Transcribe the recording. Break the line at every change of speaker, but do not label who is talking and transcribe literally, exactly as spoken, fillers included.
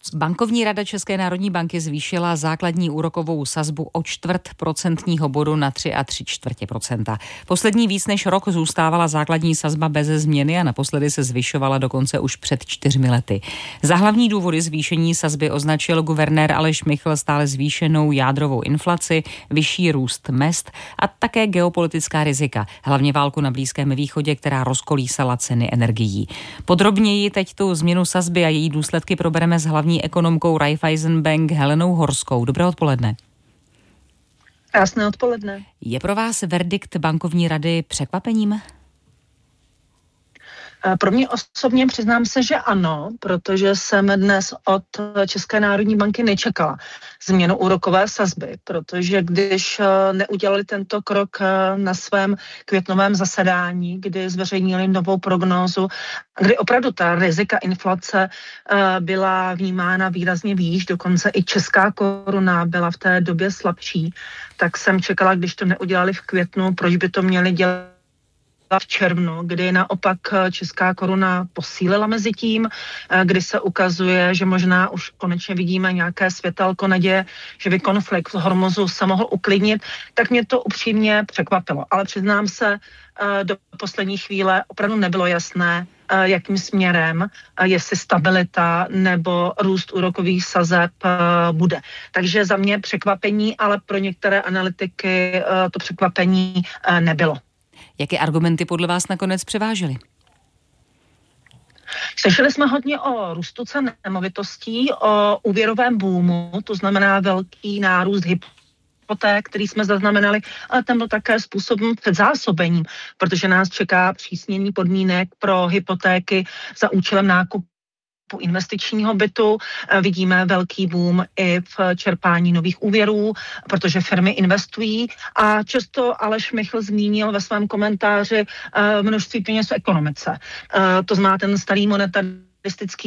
Bankovní rada České národní banky zvýšila základní úrokovou sazbu o čtvrt procentního bodu na tři a tři čtvrtě procenta. Poslední víc než rok zůstávala základní sazba beze změny a naposledy se zvyšovala dokonce už před čtyřmi lety. Za hlavní důvody zvýšení sazby označil guvernér Aleš Michl stále zvýšenou jádrovou inflaci, vyšší růst mezd a také geopolitická rizika, hlavně válku na Blízkém východě, která rozkolísala ceny energií. Podrobněji teď tu změnu sazby a její důsledky probereme s hlavní ekonomkou Raiffeisen Bank Helenou Horskou. Dobré odpoledne.
Krásné odpoledne.
Je pro vás verdikt bankovní rady překvapením?
Pro mě osobně přiznám se, že ano, protože jsem dnes od České národní banky nečekala změnu úrokové sazby, protože když neudělali tento krok na svém květnovém zasedání, kdy zveřejnili novou prognózu, kdy opravdu ta rizika inflace byla vnímána výrazně výš, dokonce i česká koruna byla v té době slabší, tak jsem čekala, když to neudělali v květnu, proč by to měli dělat v červnu, kdy naopak česká koruna posílila mezi tím, kdy se ukazuje, že možná už konečně vidíme nějaké světelko naděje, že by konflikt v Hormuzu se mohl uklidnit, tak mě to upřímně překvapilo. Ale přiznám se, do poslední chvíle opravdu nebylo jasné, jakým směrem, jestli stabilita nebo růst úrokových sazeb bude. Takže za mě překvapení, ale pro některé analytiky to překvapení nebylo.
Jaké argumenty podle vás nakonec převážily?
Slyšeli jsme hodně o růstu cen nemovitostí, o úvěrovém boomu, to znamená velký nárůst hypoték, který jsme zaznamenali, ale ten byl také způsobem předzásobením, protože nás čeká přísnění podmínek pro hypotéky za účelem nákupu investičního bytu. Vidíme velký boom i v čerpání nových úvěrů, protože firmy investují a často Aleš Michl zmínil ve svém komentáři množství peněz v ekonomice. To znamená ten starý monetaristický